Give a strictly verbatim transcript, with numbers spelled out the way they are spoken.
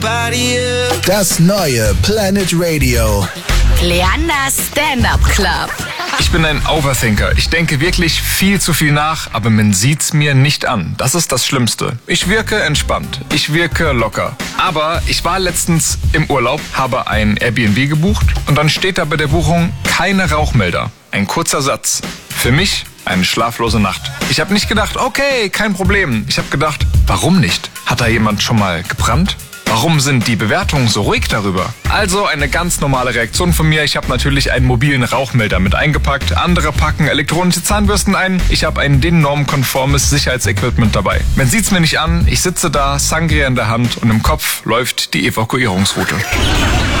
Das neue Planet Radio. Leanders Stand-Up Club. Ich bin ein Overthinker. Ich denke wirklich viel zu viel nach, aber man sieht's mir nicht an. Das ist das Schlimmste. Ich wirke entspannt. Ich wirke locker. Aber ich war letztens im Urlaub, habe ein Airbnb gebucht und dann steht da bei der Buchung keine Rauchmelder. Ein kurzer Satz. Für mich eine schlaflose Nacht. Ich habe nicht gedacht, okay, kein Problem. Ich habe gedacht, warum nicht? Hat da jemand schon mal gebrannt? Warum sind die Bewertungen so ruhig darüber? Also eine ganz normale Reaktion von mir. Ich habe natürlich einen mobilen Rauchmelder mit eingepackt. Andere packen elektronische Zahnbürsten ein. Ich habe ein D I N-normkonformes Sicherheitsequipment dabei. Man sieht's mir nicht an. Ich sitze da, Sangria in der Hand und im Kopf läuft die Evakuierungsroute.